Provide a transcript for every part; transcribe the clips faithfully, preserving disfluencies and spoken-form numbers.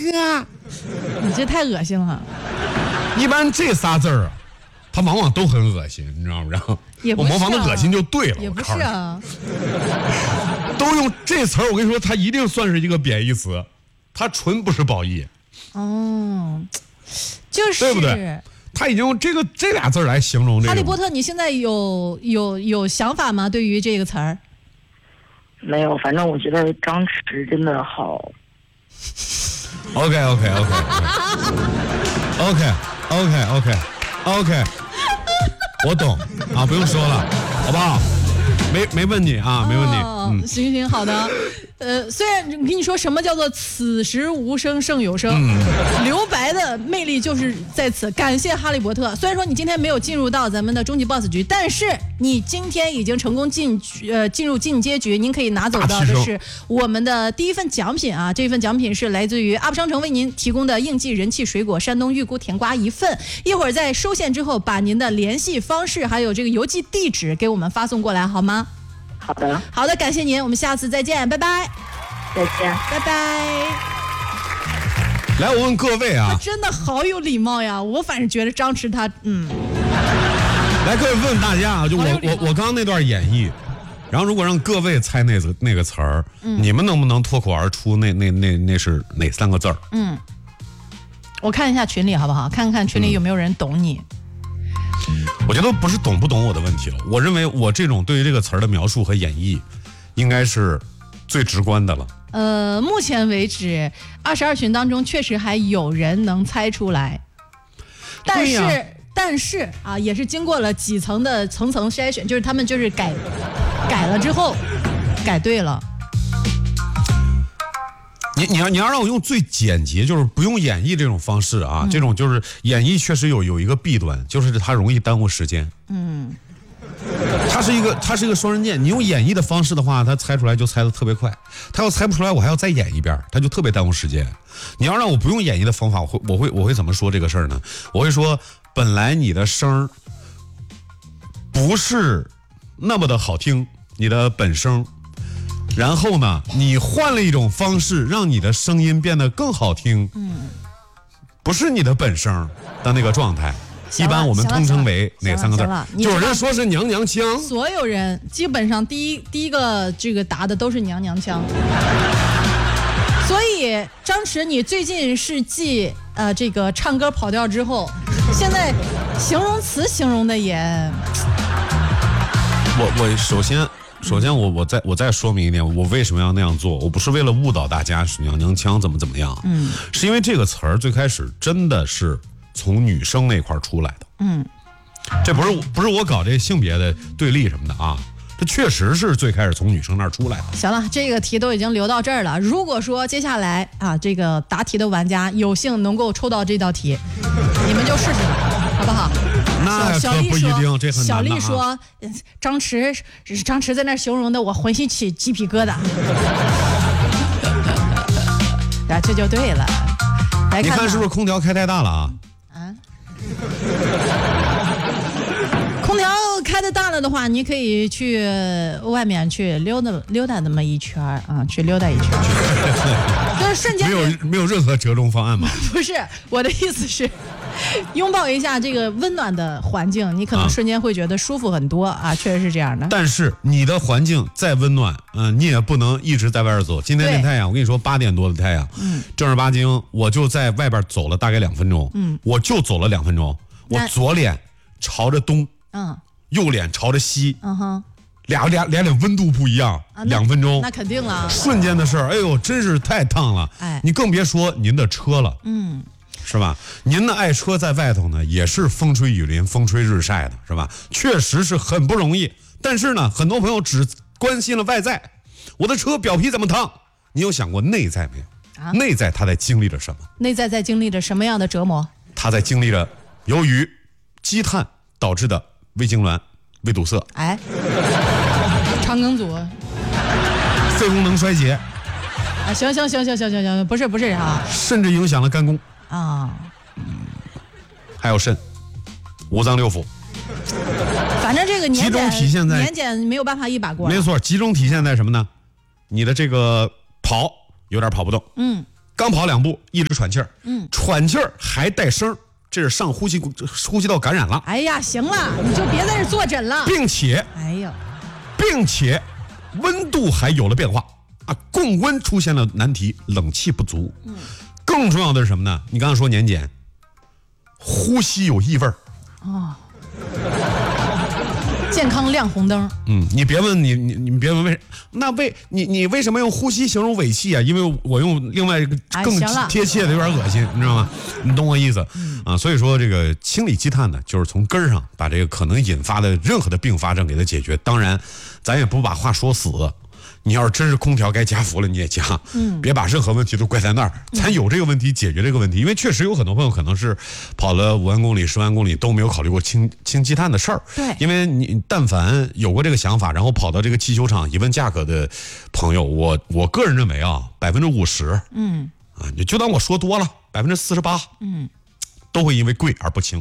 哥， 你这太恶心了。 一般这仨字儿，他往往都很恶心，你知道不知道？ 也不是、啊、 我模仿的恶心就对了。 也不是啊。 都用这词儿，我跟你说，它一定算是一个贬义词，它纯不是褒义。 哦，就是对不对？他已经用这个这俩字来形容这个。 哈利波特，你现在有有有想法吗？对于这个词儿？ 没有，反正我觉得张弛真的好。 OK OK OK OK OK OK OK， 我懂啊，不用说了，好不好？没没问题啊，没问题。 哦、嗯，行行好的。呃，虽然跟你说什么叫做此时无声胜有声，嗯、留白的魅力就是在此。感谢哈利波特，虽然说你今天没有进入到咱们的终极 boss 局，但是你今天已经成功进呃进入进阶局，您可以拿走到的是我们的第一份奖品啊！这份奖品是来自于 U P 商城为您提供的应季人气水果山东玉菇甜瓜一份。一会儿在收线之后，把您的联系方式还有这个邮寄地址给我们发送过来，好吗？ 好的， 好的，感谢您，我们下次再见，拜拜， 再见， 拜拜。 来，我问各位啊， 他真的好有礼貌呀，我反正觉得张弛他，嗯。 来，各位问问大家啊，就我我我刚刚那段演绎，然后如果让各位猜那个那个词儿，嗯，你们能不能脱口而出那那那那是哪三个字儿？ 嗯，我看一下群里好不好？看看群里有没有人懂你。嗯， 我觉得不是懂不懂我的问题了，我认为我这种对于这个词儿的描述和演绎，应该是最直观的了。 呃，目前为止，二十二群当中确实还有人能猜出来，但是、啊、但是啊，也是经过了几层的层层筛选，就是他们就是改改了之后，改对了。 你你要你要让我用最简洁，就是不用演绎这种方式啊，嗯、这种就是演绎确实有有一个弊端，就是它容易耽误时间。嗯，它是一个它是一个双刃剑，你用演绎的方式的话，他猜出来就猜得特别快；他要猜不出来，我还要再演一遍，他就特别耽误时间。你要让我不用演绎的方法，我会我会我会怎么说这个事儿呢？我会说，本来你的声不是那么的好听，你的本声。然后呢，你换了一种方式，让你的声音变得更好听。嗯，不是你的本声的那个状态，一般我们通称为哪三个字？就有人说是娘娘腔。 所有人基本上第一第一个这个答的都是娘娘腔。所以张弛，你最近是继呃这个唱歌跑调之后，现在形容词形容的也…… 我我首先。首先我我再我再说明一点，我为什么要那样做？我不是为了误导大家是娘娘腔怎么怎么样，嗯，是因为这个词儿最开始真的是从女生那块出来的，嗯，这不是不是我搞这性别的对立什么的啊，这确实是最开始从女生那儿出来的。 行了，这个题都已经留到这儿了。如果说接下来啊，这个答题的玩家有幸能够抽到这道题，你们就试试了，好不好？ 那可不一定，这很难的啊。 小丽说：“张弛，张弛在那形容的，我浑身起鸡皮疙瘩。”啊，这就对了。来看看， 你看是不是空调开太大了啊？啊？ 空调开的大了的话，你可以去外面去溜达溜达那么一圈啊，去溜达一圈，就是瞬间没有没有任何折中方案吗？ 不是，我的意思是。拥抱一下这个温暖的环境，你可能瞬间会觉得舒服很多啊，确实是这样的。 但是你的环境再温暖，嗯、呃，你也不能一直在外边走。今天这太阳，我跟你说，八点多的太阳，嗯，正儿八经，我就在外边走了大概两分钟，嗯，我就走了两分钟，我左脸朝着东，嗯，右脸朝着西，嗯哼，俩俩俩脸温度不一样，啊、两分钟， 那肯定了， 瞬间的事儿，哎呦，真是太烫了，哎，你更别说您的车了，嗯。是吧？您的爱车在外头呢，也是风吹雨淋、风吹日晒的，是吧？确实是很不容易。但是呢，很多朋友只关心了外在，我的车表皮怎么烫？你有想过内在没有？啊、内在他在经历着什么？ 内在在经历着什么样的折磨？ 他在经历着由于积碳导致的胃痉挛、胃堵塞， 哎，肠梗阻， 肺功能衰竭。 啊，行行行行行行行，不是不是啊， 甚至影响了肝功啊， 嗯，还有肾、五脏六腑。 反正这个年集中体现在年检没有办法一把过。 没错，集中体现在什么呢？你的这个跑有点跑不动，嗯， 刚跑两步一直喘气儿，嗯，喘气儿还带声，这是上呼吸呼吸道感染了。 哎呀，行了，你就别在这坐诊了， 并且， 哎呀， 并且温度还有了变化啊，供温出现了难题，冷气不足。嗯，更重要的是什么呢？你刚刚说年检，呼吸有异味儿。 哦。健康亮红灯。 嗯，你别问你你你别问为那为你你为什么用呼吸形容尾气啊？因为我用另外一个更贴切的，有点恶心，你知道吗？你懂我意思、嗯、啊？所以说这个清理积碳呢，就是从根儿上把这个可能引发的任何的并发症给它解决。当然，咱也不把话说死。你要是真是空调该加氟了，你也加，嗯，别把任何问题都怪在那儿。咱有这个问题解决这个问题，因为确实有很多朋友可能是跑了五万公里、十万公里都没有考虑过清清积碳的事儿。 对， 因为你但凡有过这个想法，然后跑到这个汽修厂一问价格的朋友，我我个人认为啊，百分之五十，嗯，啊，你就当我说多了，百分之四十八，嗯，都会因为贵而不清。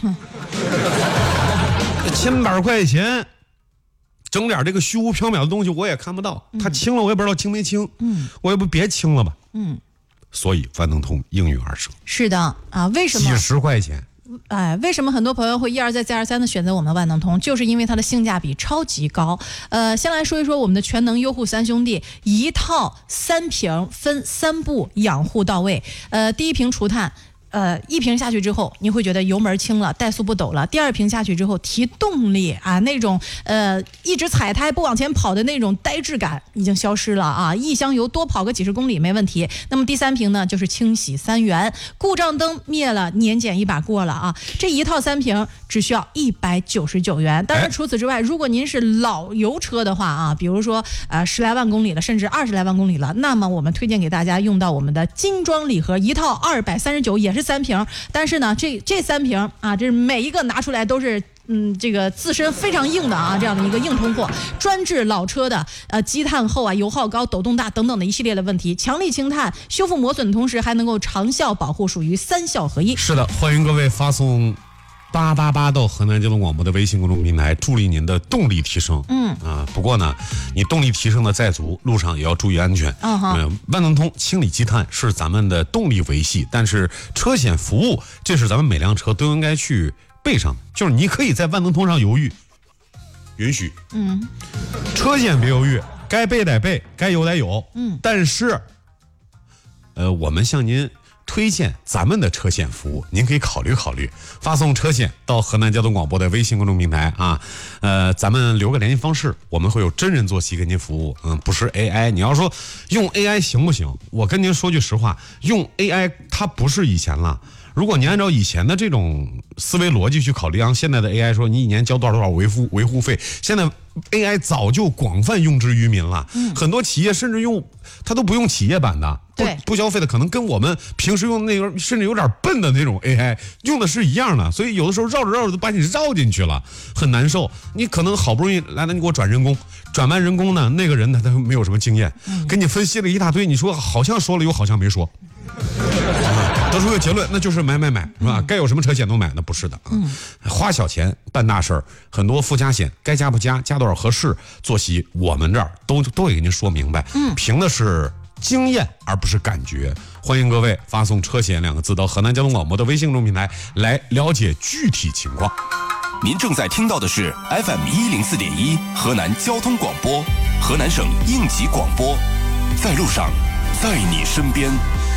千把块钱。整点这个虚无缥缈的东西我也看不到，它清了我也不知道清没清，嗯，我也不别清了吧，嗯，所以万能通应运而生。 是的啊，为什么？ 几十块钱， 哎，为什么很多朋友会一而再再而三的选择我们的万能通？就是因为它的性价比超级高。呃，先来说一说我们的全能优护三兄弟，一套三瓶，分三步养护到位。呃，第一瓶除碳。呃，一瓶下去之后，你会觉得油门轻了，怠速不抖了。第二瓶下去之后，提动力啊，那种呃一直踩胎不往前跑的那种呆滞感已经消失了啊！一箱油多跑个几十公里没问题。那么第三瓶呢，就是清洗三元，故障灯灭了，年检一把过了啊！这一套三瓶只需要一百九十九元。当然除此之外，如果您是老油车的话啊，比如说呃十来万公里了，甚至二十来万公里了，那么我们推荐给大家用到我们的精装礼盒，一套二百三十九也是。是三瓶，但是呢，这这三瓶啊，这每一个拿出来都是嗯，这个自身非常硬的啊，这样的一个硬通货，专治老车的呃积碳厚啊、油耗高、抖动大等等的一系列的问题，强力清碳、修复磨损的同时，还能够长效保护，属于三效合一。 是的，欢迎各位发送八八八到河南交通广播的微信公众平台，助力您的动力提升。嗯啊，不过呢，你动力提升的再足，路上也要注意安全。嗯哼、呃，万能通清理积碳是咱们的动力维系，但是车险服务这是咱们每辆车都应该去备上的。就是你可以在万能通上犹豫，允许。嗯，车险别犹豫，该备得备，该有得有。嗯，但是，呃，我们向您推荐咱们的车险服务，您可以考虑考虑，发送车险到河南交通广播的微信公众平台啊，呃，咱们留个联系方式，我们会有真人坐席给您服务，嗯，不是 A I。你要说用 A I 行不行？我跟您说句实话，用 A I 它不是以前了。如果你按照以前的这种思维逻辑去考虑，让现在的 A I 说你一年交多少多少维护维护费，现在 A I 早就广泛用之于民了。嗯，很多企业甚至用它都不用企业版的，不不消费的，可能跟我们平时用那个甚至有点笨的那种 A I 用的是一样的，所以有的时候绕着绕着都把你绕进去了，很难受。你可能好不容易来了，你给我转人工，转完人工呢，那个人他他没有什么经验，给你分析了一大堆，你说好像说了又好像没说。得出个结论，那就是买买买，是吧？该有什么车险都买，那不是的啊。嗯、花小钱办大事儿，很多附加险该加不加，加多少合适，坐席我们这儿都都会给您说明白。嗯，凭的是经验而不是感觉。欢迎各位发送车险两个字到河南交通广播的微信公众平台来了解具体情况。 您正在听到的是 F M 一零四点一河南交通广播，河南省应急广播，在路上，在你身边。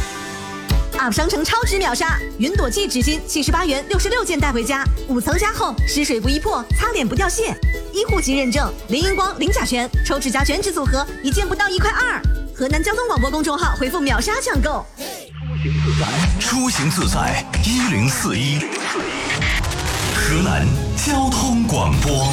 U P 商城超值秒杀，云朵记纸巾七十八元六十六件带回家，五层加厚，湿水不易破，擦脸不掉屑，医护级认证，零荧光零甲醛，抽指甲全脂组合一件不到一块二。河南交通广播公众号回复秒杀抢购。 出行自在一零四一，河南交通广播。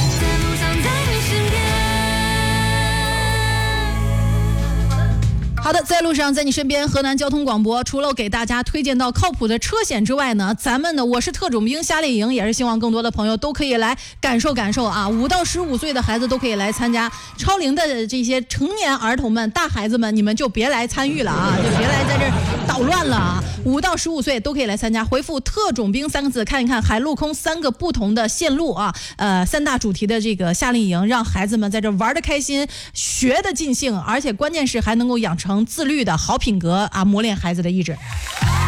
好的，在路上，在你身边，河南交通广播除了给大家推荐到靠谱的车险之外呢，咱们呢，我是特种兵夏令营，也是希望更多的朋友都可以来感受感受啊，五到十五岁的孩子都可以来参加，超龄的这些成年儿童们、大孩子们，你们就别来参与了啊，就别来在这儿捣乱了啊！五到十五岁都可以来参加，回复特种兵三个字，看一看海陆空三个不同的线路啊，呃，三大主题的这个夏令营，让孩子们在这玩的开心，学的尽兴，而且关键是还能够养成自律的好品格啊，磨练孩子的意志。